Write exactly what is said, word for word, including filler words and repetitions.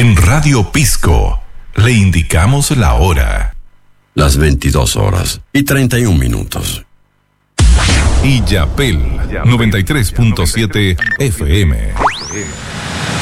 En Radio Pisco le indicamos la hora. Las veintidós horas y treinta y un minutos. Y Yapel noventa y tres punto siete F M.